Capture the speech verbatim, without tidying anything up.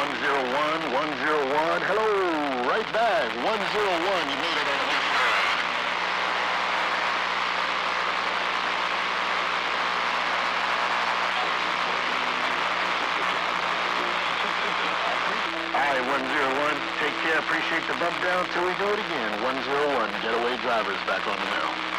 one zero one, one zero one. Hello, right back. one zero one, you made it on the next round. All right, one zero one, take care. Appreciate the bump down till we do it again. one zero one, Getaway Drivers back on the mail.